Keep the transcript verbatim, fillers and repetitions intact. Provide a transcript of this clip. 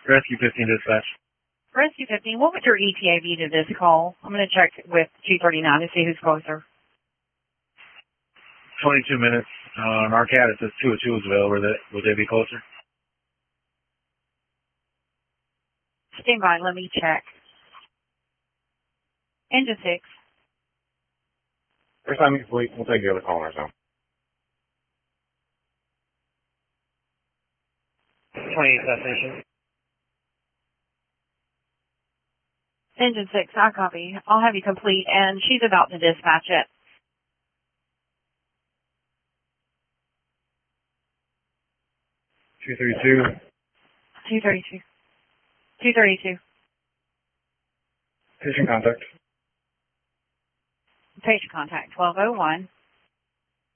Rescue fifteen dispatch. Rescue fifteen, what would your E T A be to this call? I'm going to check with two thirty-nine to see who's closer. twenty-two minutes. Uh, on our cat, it says two oh two is available. Would they, would they be closer? Stand by, let me check. Engine six. First time complete, we'll take the other call on our zone. twenty-eight destination. Engine six, I copy. I'll have you complete, and she's about to dispatch it. two thirty-two. two thirty-two. two thirty-two. Patient contact. Patient contact, twelve oh one.